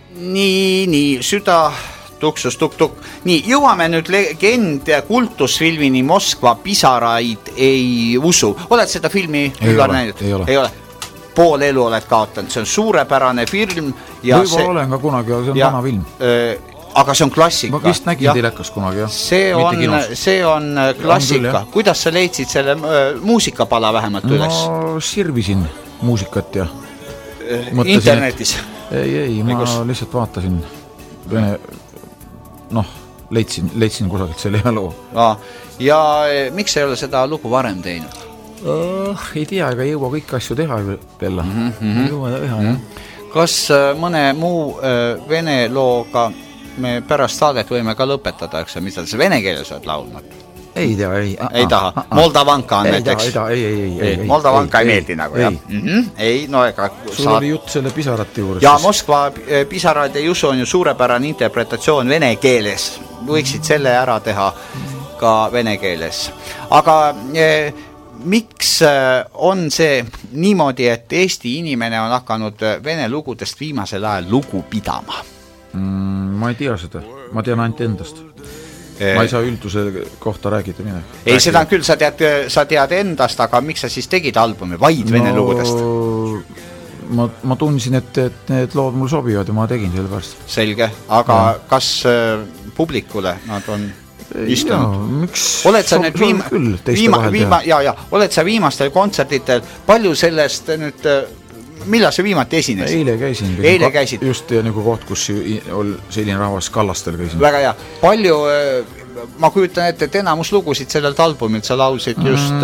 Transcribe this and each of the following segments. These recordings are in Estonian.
Nii, süda tuksus, tuk-tuk. Nii, jõuame nüüd legend kultusfilmini Moskva pisaraid ei usu. Oled seda filmi näinud? Ei ole. Pool elu oled kaotanud. See on suurepärane film. Ja võib-olla olen ka kunagi, aga see on vana film. Aga see on klassika. Ma vist nägin telekas kunagi, jah. See on klassika. Kuidas sa leidsid selle muusikapala vähemalt üles? Ma sirvisin muusikat ja internetis. Ei, ma lihtsalt vaatasin leidsin kusagilt selle hea loo. Ja miks ei ole seda lugu varem teinud? Ei tea, ega jõua kõiki asju teha jälle. Jõua teha, jah. Kas mõne muu vene looga me pärast saadet võime ka lõpetada, eks mida sa vene keeles oled laulnud? Ei tea, ei taha. Moldavanka on näiteks. Ei. Moldavanka ei meeldi nagu, jah. Ei, no ega... Sul oli jutt selle pisarate juures. Ja Moskva pisarad ei usu on ju suurepärane interpretatsioon vene keeles. Võiksid selle ära teha ka vene keeles. Aga miks on see niimoodi, et Eesti inimene on hakanud vene lugudest viimasel ajal lugu pidama? Ma ei tea seda. Ma tean ainult endast. Ma ei saa ülduse kohta räägida midagi. Ei, seda on küll, sa tead endast, aga miks sa siis tegid albumi vaid vene lugudest? Ma tundsin, et need lood mul sobivad ja ma tegin selle pärast. Selge, aga kas publikule nad on istunud? Oled sa nüüd oled sa viimastel kontsertitel palju sellest nüüd millal see viimati esines? Eile käisid. Just nagu koht, kus oli selline rahvas Kallastel käisin. Väga hea. Palju, ma kujutan ette, et enamus lugusid sellelt albumilt sa laulsid just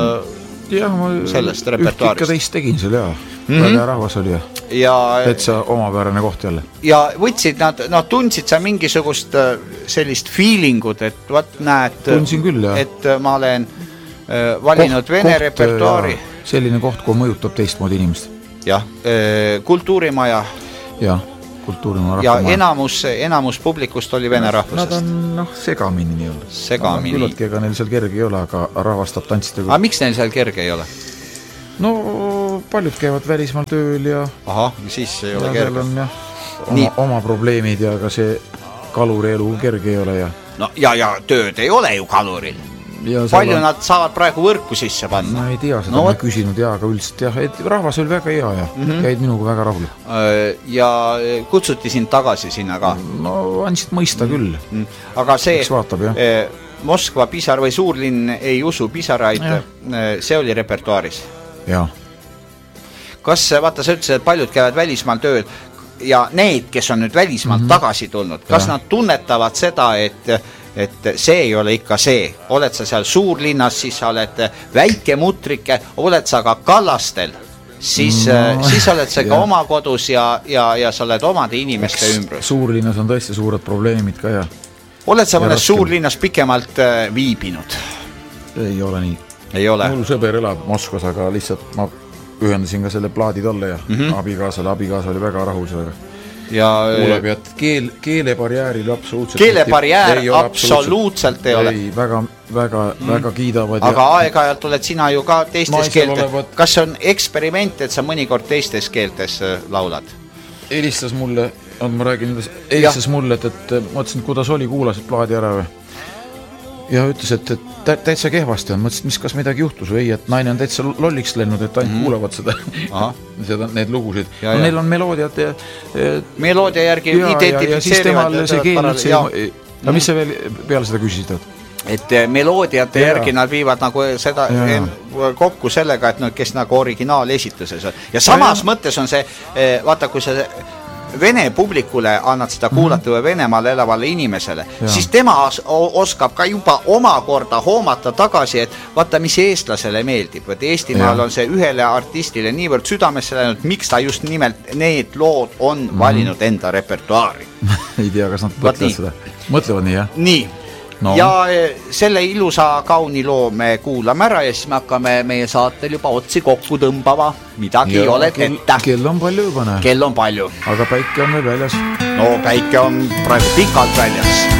sellest repertuaarist. Ikka teist tegin seal, jah. Väga rahvas oli, jah. Täitsa omapärane koht jälle. Ja võtsid nad tundsid sa mingisugust sellist feelingut, et võt näed, tundsin küll, jah. Et ma olen valinud vene repertuaari. Selline koht, kui mõjutab teistmoodi inimest. Jah, kultuurimaja. Jah, kultuurimaja rahvamaja. Ja enamus publikust oli vene rahvusest. Nad on segamini nii olnud. Segamini. Küllaltki ega neil seal kerge ei ole, aga rahvastab tantsida. Aga miks neil seal kerge ei ole? No, paljud käivad välismaal tööl ja... Aha, siis ei ole kerge. Oma probleemid ja ka see kaluri elu kerge ei ole ja... No ja tööd ei ole ju kaluril. Palju nad saavad praegu võrku sisse panna? Ma ei tea, seda ma küsinud, aga üldiselt jah, et rahvas oli väga hea ja käid minuga väga rahul. Ja kutsuti sind tagasi sinna ka? No andsid mõista küll. Aga see vaatab, Moskva pisar või suurlinn ei usu pisaraid, see oli repertuaaris? Jah. Kas, vaata, sa ütlesid, et paljud käivad välismaal tööl ja need, kes on nüüd välismaalt tagasi tulnud, kas nad tunnetavad seda, et see ei ole ikka see. Oled sa seal suurlinnas, siis sa oled väike mutrike, oled sa ka Kallastel, siis oled sa ka oma kodus ja sa oled omade inimeste ümbrus. Suurlinnas on tõesti suured probleemid ka ja... Oled sa mõnes suurlinnas pikemalt viibinud? Ei ole nii. Ei ole? Mul sõber elab Moskvas, aga lihtsalt ma ühendasin ka selle plaadi talle ja abikaasa oli väga rahul sellega. Kuuleb, et keelebarjääril absoluutselt ei ole. Ei, väga kiidavad. Aga aeg-ajalt oled sina ju ka teistes keeltes. Kas on eksperiment, et sa mõnikord teistes keeltes laulad? Helistas mulle, et mõtlesin, kuidas oli, kuulasid plaadi ära või? Ja ütles, et täitsa kehvasti on. Mõtlesin, kas midagi juhtus või ei, et naine on täitsa lolliks lennud, et ainult kuulevad seda, need lugusid. Neil on meloodiad ja... Meloodia järgi identifitseerivad... Ja siis temal see keel üldse... Aga mis sa veel peale seda küsisid? Et meloodiate järgi nad viivad nagu seda kokku sellega, et kes nagu originaalesituses on. Ja samas mõttes on see, vaata, kui see... Vene publikule annad seda kuulata või Venemaal elavale inimesele, siis tema oskab ka juba omakorda hoomata tagasi, et vaata, mis eestlasele meeldib. Et Eestimaal on see ühele artistile niivõrd südamesse läinud, miks ta just nimelt need lood on valinud enda repertuaari. Ei tea, kas nad mõtlevad seda. Mõtlevad nii, jah? Nii. No. Ja selle ilusa kauni loo me kuulame ära ja siis me hakkame meie saatel juba otsi kokku tõmbava. Midagi ei ole ette. Kell on palju juba, näe. Kell on palju. Aga päike on veel väljas. No päike on praegu pikalt väljas.